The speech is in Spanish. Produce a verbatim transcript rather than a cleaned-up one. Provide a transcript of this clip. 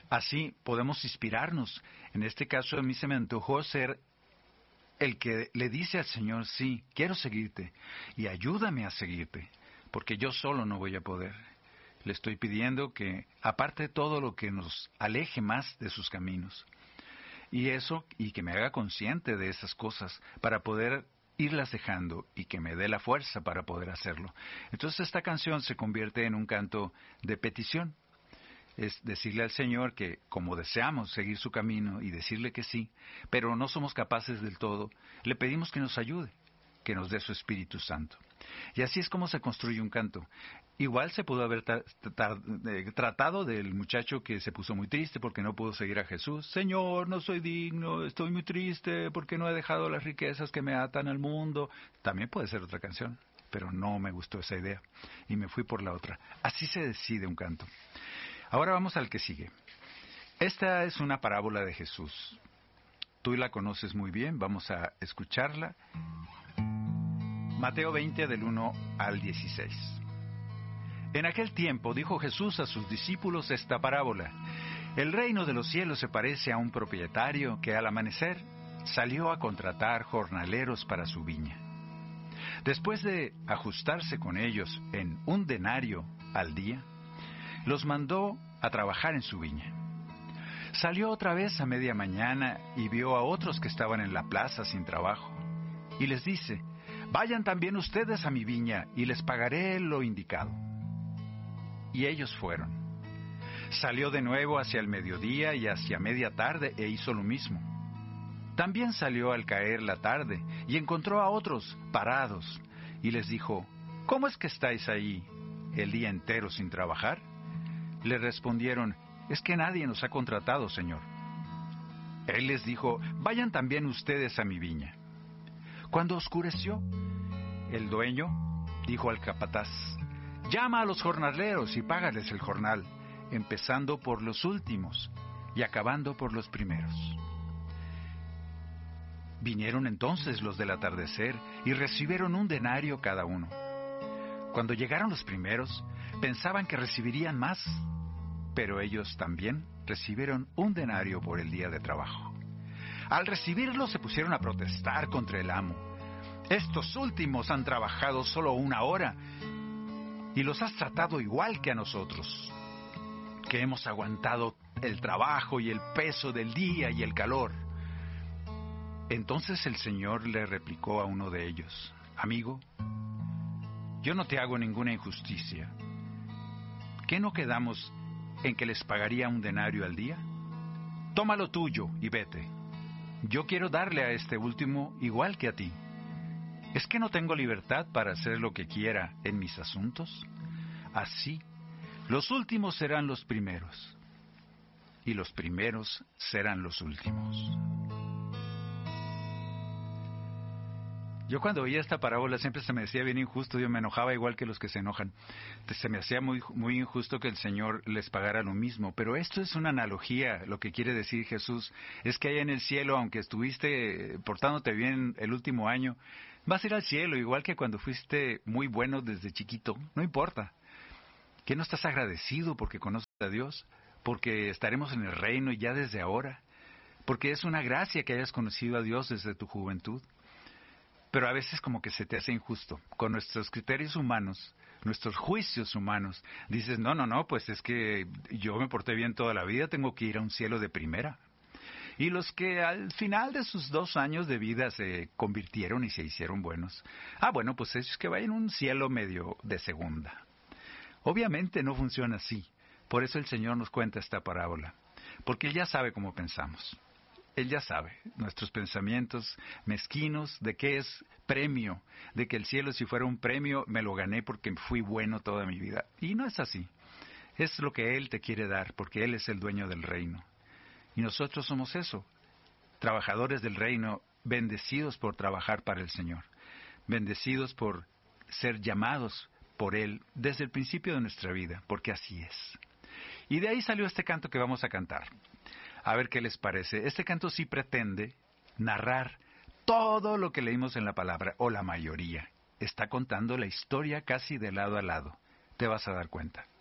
Así podemos inspirarnos. En este caso a mí se me antojó ser el que le dice al Señor, sí, quiero seguirte y ayúdame a seguirte, porque yo solo no voy a poder. Le estoy pidiendo que aparte todo lo que nos aleje más de sus caminos. Y eso, y que me haga consciente de esas cosas para poder irlas dejando y que me dé la fuerza para poder hacerlo. Entonces esta canción se convierte en un canto de petición. Es decirle al Señor que como deseamos seguir su camino y decirle que sí, pero no somos capaces del todo, le pedimos que nos ayude, que nos dé su Espíritu Santo. Y así es como se construye un canto. Igual se pudo haber tra tra tratado del muchacho que se puso muy triste porque no pudo seguir a Jesús. Señor, no soy digno, estoy muy triste porque no he dejado las riquezas que me atan al mundo. También puede ser otra canción, pero no me gustó esa idea y me fui por la otra. Así se decide un canto. Ahora vamos al que sigue. Esta es una parábola de Jesús. Tú la conoces muy bien, vamos a escucharla. Mateo veinte del uno al dieciséis. En aquel tiempo dijo Jesús a sus discípulos esta parábola. El reino de los cielos se parece a un propietario que al amanecer salió a contratar jornaleros para su viña. Después de ajustarse con ellos en un denario al día, los mandó a trabajar en su viña. Salió otra vez a media mañana y vio a otros que estaban en la plaza sin trabajo. Y les dice, vayan también ustedes a mi viña y les pagaré lo indicado. Y ellos fueron. Salió de nuevo hacia el mediodía y hacia media tarde e hizo lo mismo. También salió al caer la tarde y encontró a otros parados y les dijo, ¿cómo es que estáis ahí el día entero sin trabajar? Le respondieron, es que nadie nos ha contratado, Señor. Él les dijo, vayan también ustedes a mi viña. Cuando oscureció, el dueño dijo al capataz, llama a los jornaleros y págales el jornal, empezando por los últimos y acabando por los primeros. Vinieron entonces los del atardecer y recibieron un denario cada uno. Cuando llegaron los primeros, pensaban que recibirían más, pero ellos también recibieron un denario por el día de trabajo. Al recibirlo se pusieron a protestar contra el amo. Estos últimos han trabajado solo una hora y los has tratado igual que a nosotros, que hemos aguantado el trabajo y el peso del día y el calor. Entonces el Señor le replicó a uno de ellos, amigo, yo no te hago ninguna injusticia. ¿Qué no quedamos en que les pagaría un denario al día? Toma lo tuyo y vete. Yo quiero darle a este último igual que a ti. ¿Es que no tengo libertad para hacer lo que quiera en mis asuntos? Así, los últimos serán los primeros, y los primeros serán los últimos. Yo cuando oía esta parábola siempre se me decía bien injusto, yo me enojaba igual que los que se enojan. Se me hacía muy, muy injusto que el Señor les pagara lo mismo, pero esto es una analogía, lo que quiere decir Jesús, es que allá en el cielo, aunque estuviste portándote bien el último año, vas a ir al cielo igual que cuando fuiste muy bueno desde chiquito, no importa. ¿Que no estás agradecido porque conoces a Dios? Porque estaremos en el reino ya desde ahora, porque es una gracia que hayas conocido a Dios desde tu juventud. Pero a veces como que se te hace injusto. Con nuestros criterios humanos, nuestros juicios humanos, dices, no, no, no, pues es que yo me porté bien toda la vida, tengo que ir a un cielo de primera. Y los que al final de sus dos años de vida se convirtieron y se hicieron buenos, ah, bueno, pues ellos que vayan a un cielo medio de segunda. Obviamente no funciona así. Por eso el Señor nos cuenta esta parábola. Porque Él ya sabe cómo pensamos. Él ya sabe nuestros pensamientos mezquinos de qué es premio, de que el cielo si fuera un premio me lo gané porque fui bueno toda mi vida. Y no es así. Es lo que Él te quiere dar porque Él es el dueño del reino. Y nosotros somos eso, trabajadores del reino, bendecidos por trabajar para el Señor, bendecidos por ser llamados por Él desde el principio de nuestra vida, porque así es. Y de ahí salió este canto que vamos a cantar. A ver qué les parece. Este canto sí pretende narrar todo lo que leímos en la palabra, o la mayoría. Está contando la historia casi de lado a lado. Te vas a dar cuenta.